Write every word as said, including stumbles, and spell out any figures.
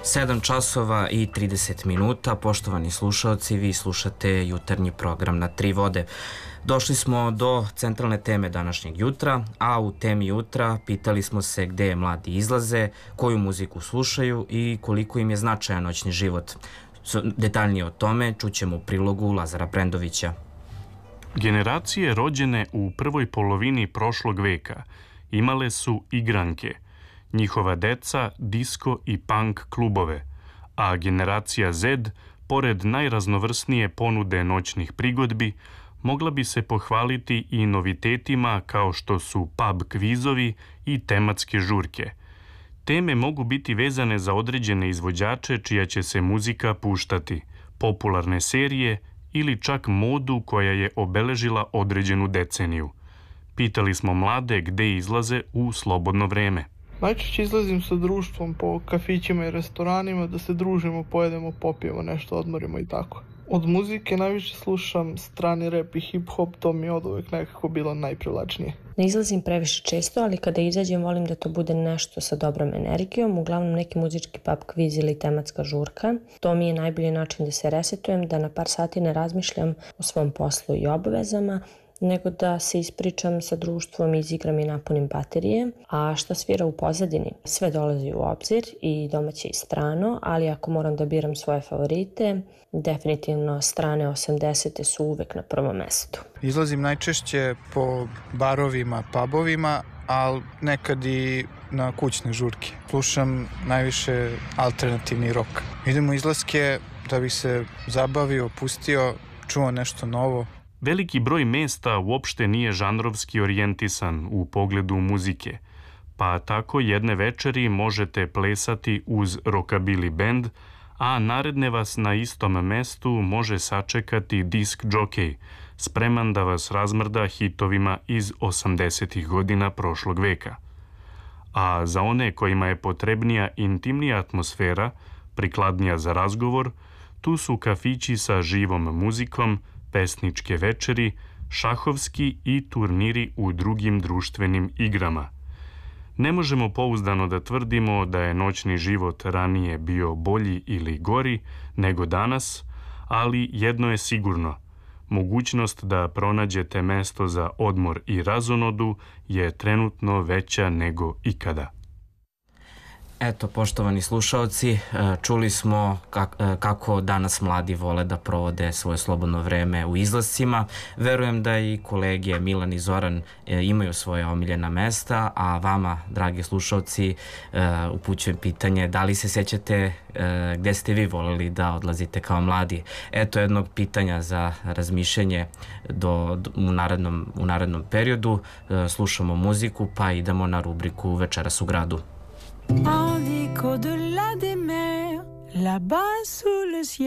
sedam časova i trideset minuta. Poštovani slušalci, vi slušate jutarnji program na Tri vode. Došli smo do centralne teme današnjeg jutra, a u temi jutra pitali smo se gde mladi izlaze, koju muziku slušaju i koliko im je značajan noćni život. Detaljnije o tome čućemo u prilogu Lazara Prendovića. Generacije rođene u prvoj polovini prošlog veka imale su igranke, njihova deca disko i punk klubove, a generacija Z, pored najraznovrsnije ponude noćnih prigodbi, mogla bi se pohvaliti i novitetima kao što su pub kvizovi i tematske žurke. Teme mogu biti vezane za određene izvođače čija će se muzika puštati, popularne serije ili čak modu koja je obeležila određenu deceniju. Pitali smo mlade gde izlaze u slobodno vreme. Najčešće izlazim sa društvom po kafićima i restoranima da se družimo, pojedemo, popijemo nešto, odmorimo i tako. Od muzike najviše slušam strani rap i hip-hop, to mi je od uvek nekako bilo najprivlačnije. Ne izlazim previše često, ali kada izađem volim da to bude nešto sa dobrom energijom, uglavnom neki muzički pub kviz ili tematska žurka. To mi je najbolji način da se resetujem, da na par sati ne razmišljam o svom poslu i obavezama, nego da se ispričam sa društvom, izigram i napunim baterije. A šta svira u pozadini? Sve dolazi u obzir, i domaće i strano, ali ako moram da biram svoje favorite, definitivno strane osamdesete su uvek na prvom mestu. Izlazim najčešće po barovima, pubovima, ali nekad i na kućne žurke. Slušam najviše alternativni rock. Idem u izlaske da bih se zabavio, pustio, čuo nešto novo. Veliki broj mesta uopšte nije žanrovski orijentisan u pogledu muzike, pa tako jedne večeri možete plesati uz rockabilly band, a naredne vas na istom mestu može sačekati disk džokej, spreman da vas razmrda hitovima iz osamdesetih godina prošlog veka. A za one kojima je potrebnija intimnija atmosfera, prikladnija za razgovor, tu su kafići sa živom muzikom, pesničke večeri, šahovski i turniri u drugim društvenim igrama. Ne možemo pouzdano da tvrdimo da je noćni život ranije bio bolji ili gori nego danas, ali jedno je sigurno. Mogućnost da pronađete mesto za odmor i razonodu je trenutno veća nego ikada. Eto, poštovani slušaoci, čuli smo kako danas mladi vole da provode svoje slobodno vreme u izlascima. Verujem da i kolege Milan i Zoran imaju svoje omiljena mesta, a vama, dragi slušaoci, upućujem pitanje da li se sećate gde ste vi voleli da odlazite kao mladi. Eto jednog pitanja za razmišljanje do, u, narednom, u narednom periodu. Slušamo muziku pa idemo na rubriku Večeras u gradu. En écho de la des mers, là-bas sous le ciel.